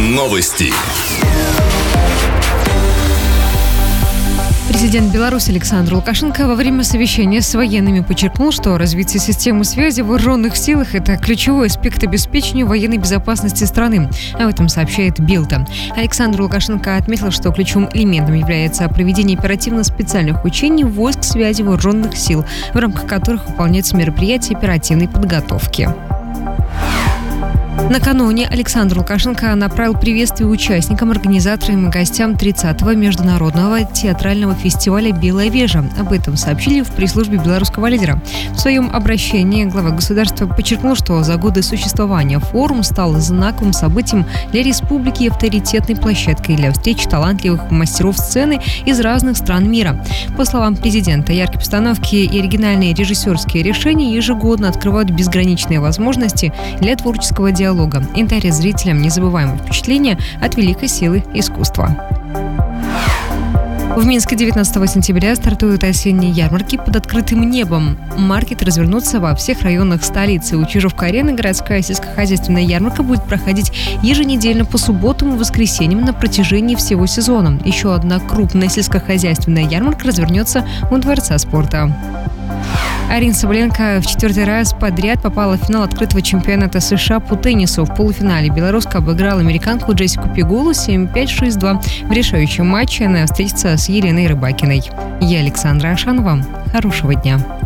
Новости. Президент Беларуси Александр Лукашенко во время совещания с военными подчеркнул, что развитие системы связи в вооруженных силах – это ключевой аспект обеспечения военной безопасности страны. Об этом сообщает Билд. Александр Лукашенко отметил, что ключевым элементом является проведение оперативно-специальных учений войск связи вооруженных сил, в рамках которых выполняются мероприятия оперативной подготовки. Накануне Александр Лукашенко направил приветствие участникам, организаторам и гостям 30-го международного театрального фестиваля «Белая вежа». Об этом сообщили в пресс-службе белорусского лидера. В своем обращении глава государства подчеркнул, что за годы существования форум стал знаковым событием для республики и авторитетной площадкой для встреч талантливых мастеров сцены из разных стран мира. По словам президента, яркие постановки и оригинальные режиссерские решения ежегодно открывают безграничные возможности для творческого диалога и дарят зрителям незабываемые впечатления от великой силы искусства. В Минске 19 сентября стартуют осенние ярмарки под открытым небом. Маркеты развернутся во всех районах столицы. У Чижовка-арены городская сельскохозяйственная ярмарка будет проходить еженедельно по субботам и воскресеньям на протяжении всего сезона. Еще одна крупная сельскохозяйственная ярмарка развернется у Дворца спорта. Арина Соболенко в 4-й раз подряд попала в финал открытого чемпионата США по теннису. В полуфинале белоруска обыграла американку Джессику Пегулу 7-5, 6-2. В решающем матче она встретится с Еленой Рыбакиной. Я Александра Ашанова. Хорошего дня.